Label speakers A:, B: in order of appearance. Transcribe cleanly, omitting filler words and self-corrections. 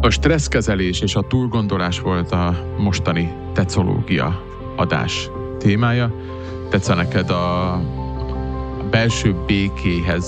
A: A stresszkezelés és a túlgondolás volt a mostani tecológia adás témája. Tetsz neked a belső békéhez